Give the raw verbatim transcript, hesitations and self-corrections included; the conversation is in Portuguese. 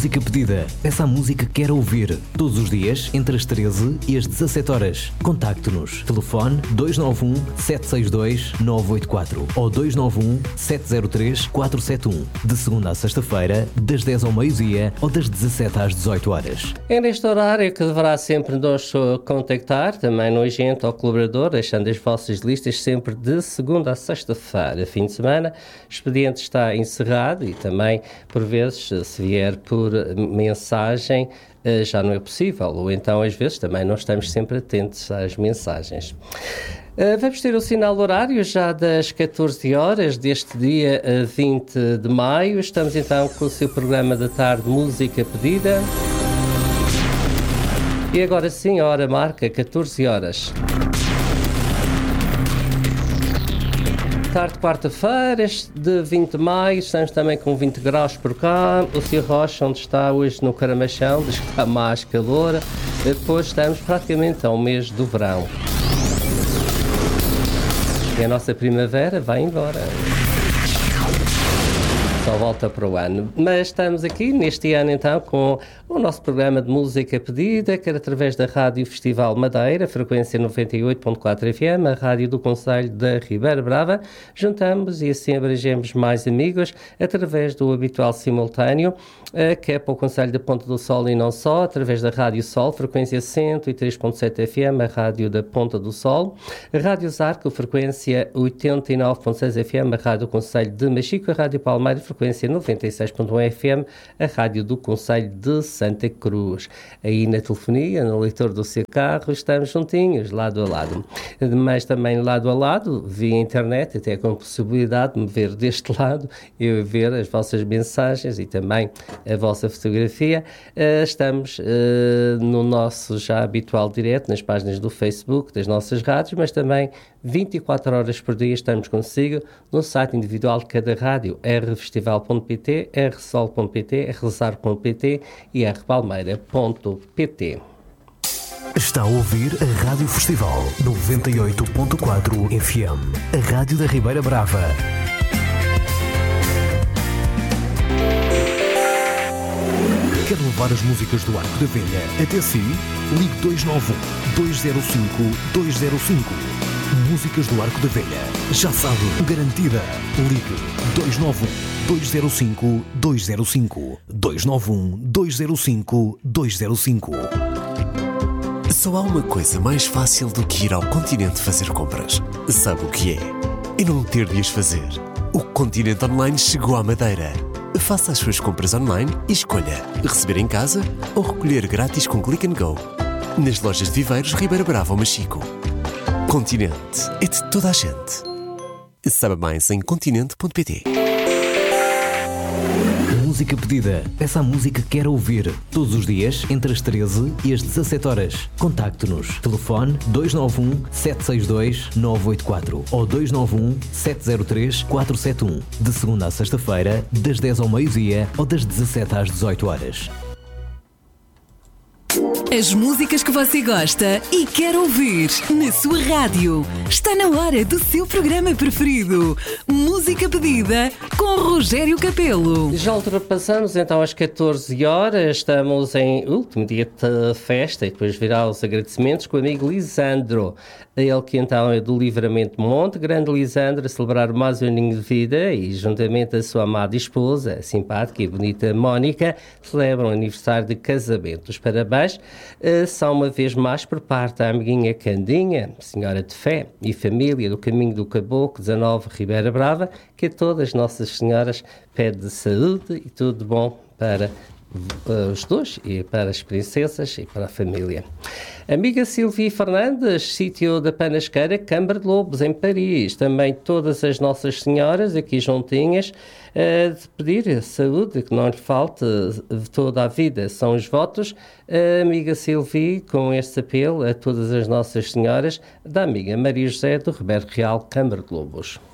Música pedida. Peça a música que quer ouvir. Todos os dias, entre as treze e as dezassete horas. Contacte-nos. Telefone dois nove um, sete seis dois, nove oito quatro ou dois nove um, sete zero três, quatro sete um. De segunda a sexta-feira, das dez ao meio-dia ou das dezassete às dezoito horas. É neste horário que deverá sempre nos contactar, também no agente ou colaborador, deixando as vossas listas sempre de segunda a sexta-feira. Fim de semana, o expediente está encerrado e também, por vezes, se vier por mensagem, já não é possível, ou então, às vezes, também não estamos sempre atentos às mensagens. Uh, vamos ter o sinal horário já das catorze horas deste dia uh, vinte de maio. Estamos então com o seu programa da tarde Música Pedida. E agora sim, a hora marca catorze horas. Tarde quarta-feira, de vinte de maio, estamos também com vinte graus por cá. O senhor Rocha, onde está hoje no Caramachão, diz que está mais calor. Depois estamos praticamente ao mês do verão. E a nossa primavera vai embora. Só volta para o ano. Mas estamos aqui neste ano então com o nosso programa de música pedida, que era através da Rádio Festival Madeira, frequência noventa e oito ponto quatro F M, a rádio do Concelho da Ribeira Brava. Juntamos e assim abrangemos mais amigos através do habitual simultâneo, que é para o Concelho da Ponta do Sol e não só, através da Rádio Sol, frequência cento e três ponto sete F M, a rádio da Ponta do Sol. A Rádio Zarco, frequência oitenta e nove ponto seis F M, a rádio do Concelho de Machico. A Rádio Palmeira, frequência noventa e seis ponto um F M, a rádio do Concelho de Santa Cruz. Aí na telefonia, no leitor do seu carro, estamos juntinhos, lado a lado. Mas também lado a lado, via internet, até com a possibilidade de me ver deste lado, eu ver as vossas mensagens e também a vossa fotografia. Uh, estamos uh, no nosso já habitual direto, nas páginas do Facebook, das nossas rádios, mas também vinte e quatro horas por dia estamos consigo no site individual de cada rádio, r festival ponto p t, r sol ponto p t, r zar ponto p t e r palmeira ponto p t. Está a ouvir a Rádio Festival noventa e oito ponto quatro F M, a rádio da Ribeira Brava. Quer levar as músicas do Arco da Velha até si? Ligue dois nove um, dois zero cinco, dois zero cinco. Músicas do Arco da Velha. Já sabe, garantida. Ligue dois nove um, dois zero cinco, dois zero cinco. dois nove um, dois zero cinco, dois zero cinco. Só há uma coisa mais fácil do que ir ao Continente fazer compras. Sabe o que é? E não ter de as fazer. O Continente Online chegou à Madeira. Faça as suas compras online e escolha receber em casa ou recolher grátis com Click and Go. Nas lojas de Viveiros, Ribeira Brava ou Machico. Continente é de toda a gente. Saiba mais em continente ponto p t. Música pedida. Peça a música que quer ouvir. Todos os dias, entre as treze e as dezassete horas. Contacte-nos. Telefone dois nove um, sete seis dois, nove oito quatro ou dois nove um, sete zero três, quatro sete um. De segunda a sexta-feira, das dez ao meio-dia ou das dezassete às dezoito horas. As músicas que você gosta e quer ouvir na sua rádio. Está na hora do seu programa preferido. Música pedida com Rogério Capelo. Já ultrapassamos então as catorze horas. Estamos em último dia de festa e depois virá os agradecimentos com o amigo Lisandro. Ele que então é do Livramento Monte. Grande Lisandro, a celebrar mais um aninho de vida e juntamente a sua amada esposa, a simpática e bonita Mónica, celebram o aniversário de casamento. Os parabéns uh, são uma vez mais por parte da amiguinha Candinha, senhora de fé e família do Caminho do Caboclo, dezanove, Ribeira Brava, que a todas Nossas Senhoras pede saúde e tudo de bom para uh, os dois, e para as princesas e para a família. Amiga Silvia Fernandes, sítio da Panasqueira, Câmara de Lobos, em Paris. Também todas as Nossas Senhoras aqui juntinhas, uh, de pedir saúde, que não lhe falte toda a vida. São os votos, uh, amiga Silvia, com este apelo a todas as Nossas Senhoras, da amiga Maria José do Ribeiro Real, Câmara de Lobos.